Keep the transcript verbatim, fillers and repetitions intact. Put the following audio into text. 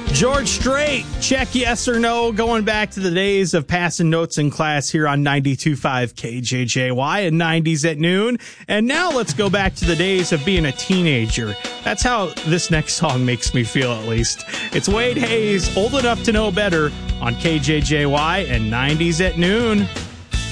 George Strait, check yes or no, going back to the days of passing notes in class here on ninety-two point five K J J Y and nineties at noon. And now let's go back to the days of being a teenager. That's how this next song makes me feel, at least. It's Wade Hayes, Old Enough to Know Better, on K J J Y and nineties at noon.